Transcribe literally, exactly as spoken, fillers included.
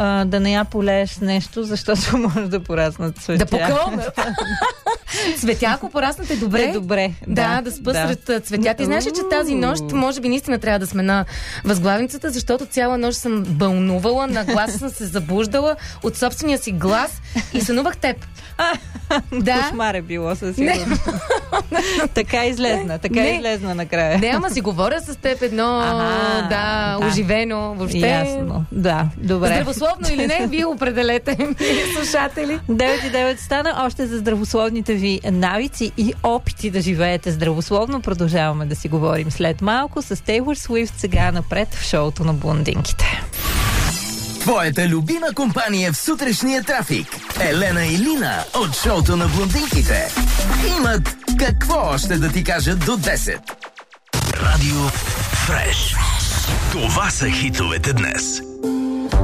а, да не я полееш с нещо, защото може да пораснат цветя. Да покълна. Цветя, ако пораснат е добре. Е добре. Да, да, да спа да. сред цветята. И знаеш ли, че тази нощ може би наистина трябва да сме на възглавницата, защото цяла нощ съм бълнувала, на глас съм се забуждала от собствения си глас и сънувах теб. Да. Кошмар е било със сигурност. Така излезна, така Не. излезна накрая. Не, ама си говоря с теб едно, Ага, да, да. оживено, въобще. Ясно, да, добре. Здравословно или не, вие определете, слушатели. девет и девет стана. Още за здравословните ви навици и опити да живеете здравословно. Продължаваме да си говорим след малко с Тейлор Суифт сега напред в шоуто на блондинките. Твоята любима компания в сутрешния трафик. Елена и Лина от шоуто на блондинките имат какво още да ти кажат до десет. Радио Фреш. Това са хитовете днес.